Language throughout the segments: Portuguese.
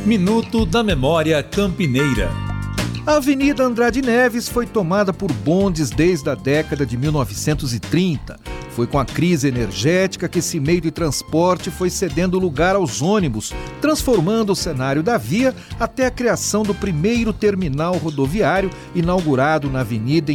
Minuto da Memória Campineira. A Avenida Andrade Neves foi tomada por bondes desde a década de 1930. Foi com a crise energética que esse meio de transporte foi cedendo lugar aos ônibus, transformando o cenário da via até a criação do primeiro terminal rodoviário, inaugurado na avenida em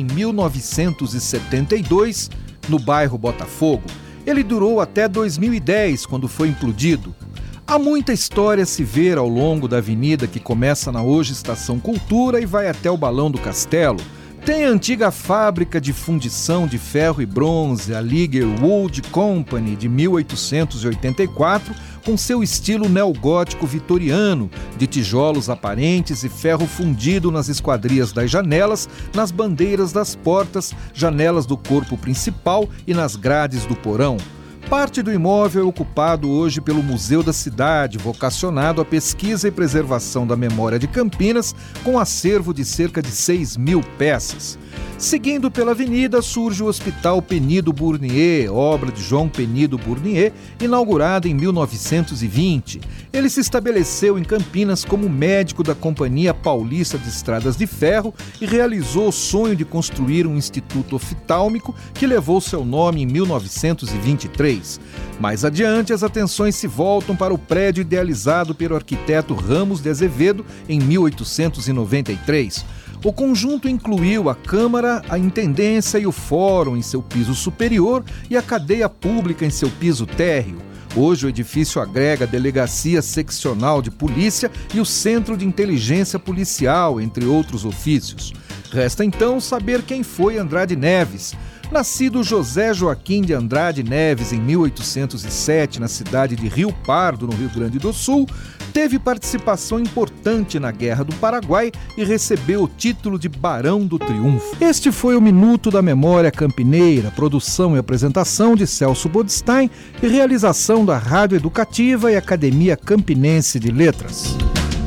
1972, no bairro Botafogo. Ele durou até 2010, quando foi implodido. Há muita história a se ver ao longo da avenida que começa na hoje Estação Cultura e vai até o Balão do Castelo. Tem a antiga fábrica de fundição de ferro e bronze, a Liger Wood Company, de 1884, com seu estilo neogótico vitoriano, de tijolos aparentes e ferro fundido nas esquadrias das janelas, nas bandeiras das portas, janelas do corpo principal e nas grades do porão. Parte do imóvel é ocupado hoje pelo Museu da Cidade, vocacionado à pesquisa e preservação da memória de Campinas, com acervo de cerca de 6.000 peças. Seguindo pela avenida surge o Hospital Penido Bournier, obra de João Penido Bournier, inaugurado em 1920. Ele se estabeleceu em Campinas como médico da Companhia Paulista de Estradas de Ferro e realizou o sonho de construir um instituto oftálmico que levou seu nome em 1923. Mais adiante, as atenções se voltam para o prédio idealizado pelo arquiteto Ramos de Azevedo em 1893. O conjunto incluiu a Câmara, a Intendência e o Fórum em seu piso superior e a cadeia pública em seu piso térreo. Hoje o edifício agrega a Delegacia Seccional de Polícia e o Centro de Inteligência Policial, entre outros ofícios. Resta então saber quem foi Andrade Neves. Nascido José Joaquim de Andrade Neves em 1807 na cidade de Rio Pardo, no Rio Grande do Sul, teve participação importante na Guerra do Paraguai e recebeu o título de Barão do Triunfo. Este foi o Minuto da Memória Campineira, produção e apresentação de Celso Bodstein e realização da Rádio Educativa e Academia Campinense de Letras.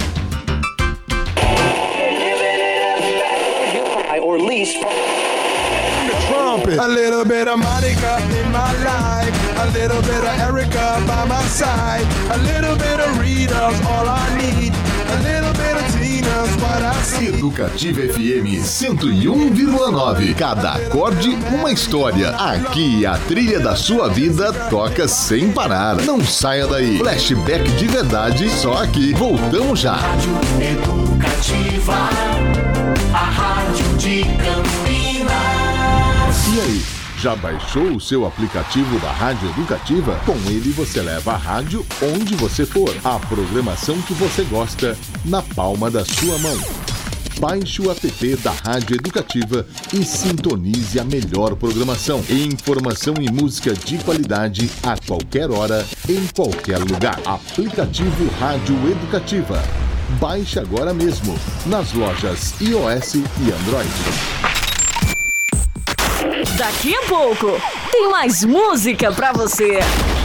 A little bit of Monica in my life, a little bit of Erica by my side, a little bit of Rita's all I need, a little bit of Tina's what I see. Educativa FM 101,9. Cada acorde uma história. Aqui a trilha da sua vida toca sem parar. Não saia daí. Flashback de verdade só aqui. Voltamos já. Rádio Educativa, a rádio de Campinas. E aí, já baixou o seu aplicativo da Rádio Educativa? Com ele você leva a rádio onde você for. A programação que você gosta na palma da sua mão. Baixe o app da Rádio Educativa e sintonize a melhor programação. Informação e música de qualidade a qualquer hora, em qualquer lugar. Aplicativo Rádio Educativa. Baixe agora mesmo nas lojas iOS e Android. Daqui a pouco tem mais música pra você.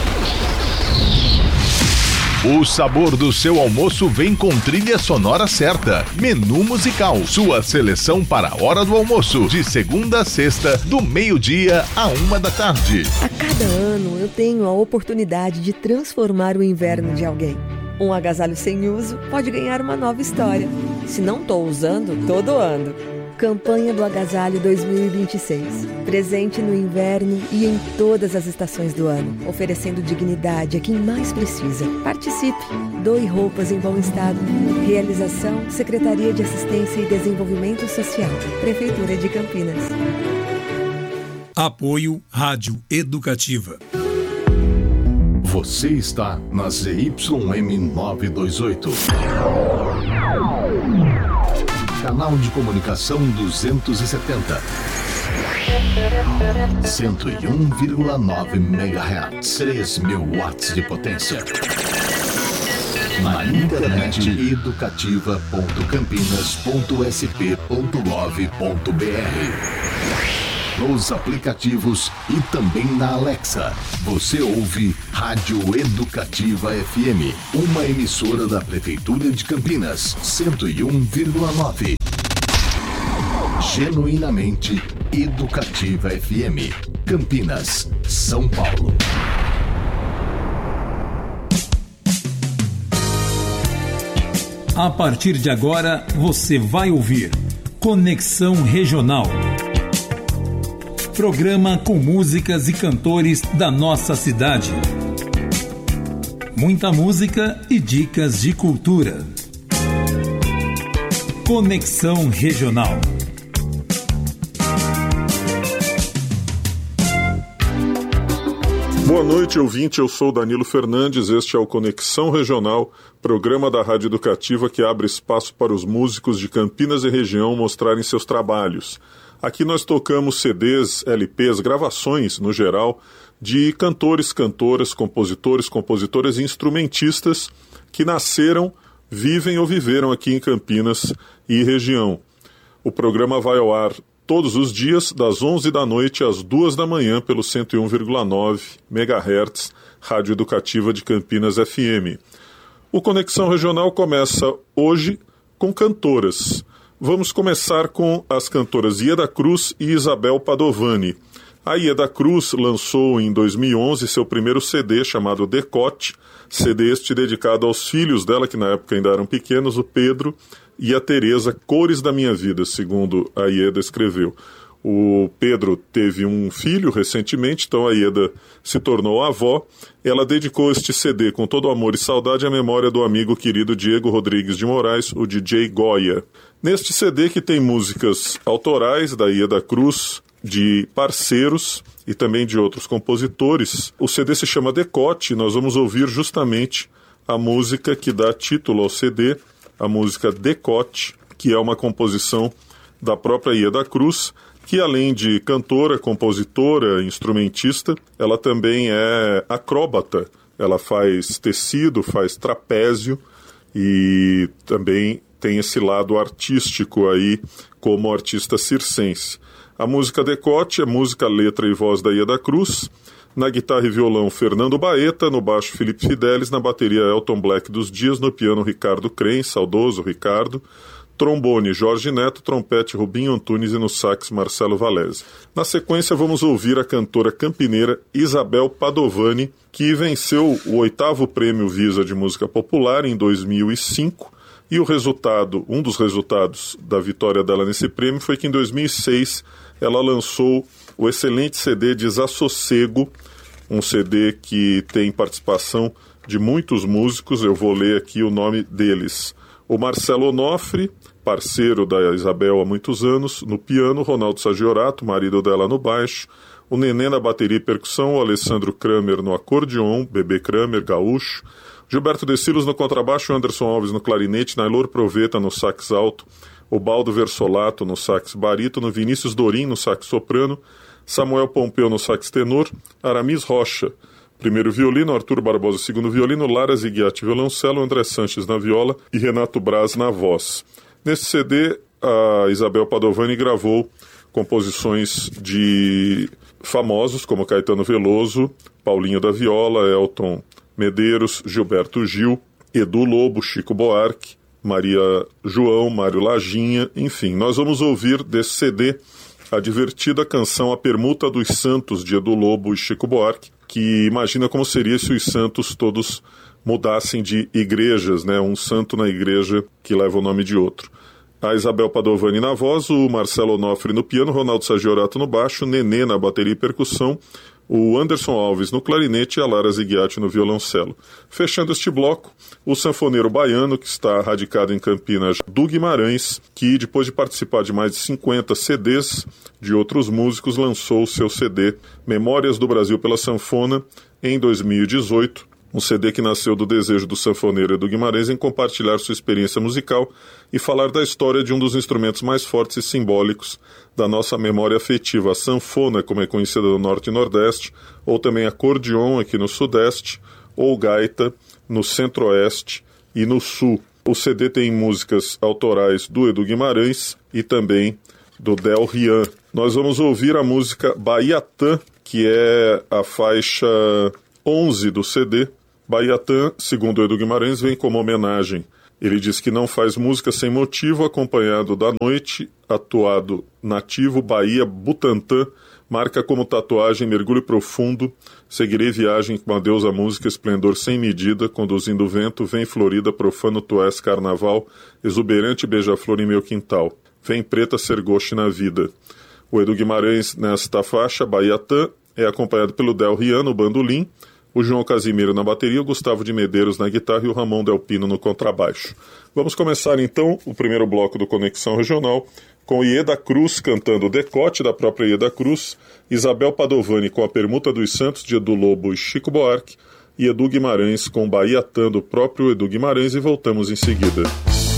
O sabor do seu almoço vem com trilha sonora certa. Menu musical, sua seleção para a hora do almoço, de segunda a sexta, do meio-dia à 1h. A cada ano eu tenho a oportunidade de transformar o inverno de alguém. Um agasalho sem uso pode ganhar uma nova história. Se não estou usando, tô doando. Campanha do Agasalho 2026. Presente no inverno e em todas as estações do ano, oferecendo dignidade a quem mais precisa. Participe! Doe roupas em bom estado. Realização: Secretaria de Assistência e Desenvolvimento Social, Prefeitura de Campinas. Apoio Rádio Educativa. Você está na ZYM 928. Canal de comunicação 270. 101,9 MHz. 3.000 watts de potência. Na internet educativa.campinas.sp.gov.br. Nos aplicativos e também na Alexa. Você ouve Rádio Educativa FM, uma emissora da Prefeitura de Campinas, 101,9. Genuinamente Educativa FM, Campinas, São Paulo. A partir de agora, você vai ouvir Conexão Regional. Programa com músicas e cantores da nossa cidade. Muita música e dicas de cultura. Conexão Regional. Boa noite, ouvinte. Eu sou Danilo Fernandes. Este é o Conexão Regional, programa da Rádio Educativa que abre espaço para os músicos de Campinas e região mostrarem seus trabalhos. Aqui nós tocamos CDs, LPs, gravações, no geral, de cantores, cantoras, compositoras e instrumentistas que nasceram, vivem ou viveram aqui em Campinas e região. O programa vai ao ar todos os dias, das 11 da noite às 2 da manhã, pelo 101,9 MHz, Rádio Educativa de Campinas FM. O Conexão Regional começa hoje com cantoras. Vamos começar com as cantoras Ieda Cruz e Isabel Padovani. A Ieda Cruz lançou em 2011 seu primeiro CD chamado Decote, CD este dedicado aos filhos dela, que na época ainda eram pequenos, o Pedro e a Tereza, Cores da Minha Vida, segundo a Ieda escreveu. O Pedro teve um filho recentemente, então a Ieda se tornou avó. Ela dedicou este CD com todo amor e saudade à memória do amigo querido Diego Rodrigues de Moraes, o DJ Goya. Neste CD, que tem músicas autorais da Ieda Cruz, de parceiros e também de outros compositores, o CD se chama Decote e nós vamos ouvir justamente a música que dá título ao CD, a música Decote, que é uma composição da própria Ieda Cruz, que além de cantora, compositora, instrumentista, ela também é acróbata. Ela faz tecido, faz trapézio e também tem esse lado artístico aí como artista circense. A música Decote é música, letra e voz da Ieda Cruz. Na guitarra e violão, Fernando Baeta. No baixo, Felipe Fidelis. Na bateria, Elton Black dos Dias. No piano, Ricardo Crem, saudoso Ricardo. Trombone, Jorge Neto. Trompete, Rubinho Antunes. E no sax, Marcelo Valese. Na sequência, vamos ouvir a cantora campineira Isabel Padovani, que venceu o 8º Prêmio Visa de Música Popular em 2005. E o resultado, um dos resultados da vitória dela nesse prêmio foi que em 2006 ela lançou o excelente CD Desassossego, um CD que tem participação de muitos músicos. Eu vou ler aqui o nome deles. O Marcelo Onofre, parceiro da Isabel há muitos anos, no piano, Ronaldo Sagiorato, marido dela, no baixo, o Nenê na bateria e percussão, o Alessandro Kramer no acordeon, Bebê Kramer, gaúcho, Gilberto De Silos no contrabaixo, Anderson Alves no clarinete, Nailor Proveta no sax alto, o Baldo Versolato no sax barítono, Vinícius Dorim no sax soprano, Samuel Pompeu no sax tenor, Aramis Rocha, primeiro violino, Arthur Barbosa, segundo violino, Lara Zighiatti, violoncelo, André Sanches na viola e Renato Braz na voz. Neste CD, a Isabel Padovani gravou composições de famosos como Caetano Veloso, Paulinho da Viola, Elton Medeiros, Gilberto Gil, Edu Lobo, Chico Buarque, Maria João, Mário Laginha, enfim. Nós vamos ouvir desse CD a divertida canção A Permuta dos Santos, de Edu Lobo e Chico Buarque, que imagina como seria se os santos todos mudassem de igrejas, né? Um santo na igreja que leva o nome de outro. A Isabel Padovani na voz, o Marcelo Onofre no piano, Ronaldo Sagiorato no baixo, Nenê na bateria e percussão, o Anderson Alves no clarinete e a Lara Zighiatti no violoncelo. Fechando este bloco, o sanfoneiro baiano, que está radicado em Campinas, do Guimarães, que depois de participar de mais de 50 CDs de outros músicos, lançou o seu CD Memórias do Brasil pela Sanfona em 2018, um CD que nasceu do desejo do sanfoneiro do Guimarães em compartilhar sua experiência musical e falar da história de um dos instrumentos mais fortes e simbólicos da nossa memória afetiva, a sanfona, como é conhecida no Norte e Nordeste, ou também acordeon aqui no Sudeste, ou gaita no Centro-Oeste e no Sul. O CD tem músicas autorais do Edu Guimarães e também do Del Rian. Nós vamos ouvir a música Baiatã, que é a faixa 11 do CD. Baiatã, segundo Edu Guimarães, vem como homenagem. Ele diz que não faz música sem motivo, acompanhado da noite, atuado nativo, Bahia, Butantã, marca como tatuagem mergulho profundo, seguirei viagem com a deusa música, esplendor sem medida, conduzindo o vento, vem Florida, profano tu és, carnaval, exuberante beija-flor em meu quintal, vem preta ser goste na vida. O Edu Guimarães nesta faixa, Baiatã, é acompanhado pelo Del Rian no bandolim, o João Casimiro na bateria, o Gustavo de Medeiros na guitarra e o Ramon Del Pino no contrabaixo. Vamos começar então o primeiro bloco do Conexão Regional com Ieda Cruz cantando o Decote da própria Ieda Cruz, Isabel Padovani com a Permuta dos Santos de Edu Lobo e Chico Buarque e Edu Guimarães com Baiatã do próprio Edu Guimarães, e voltamos em seguida.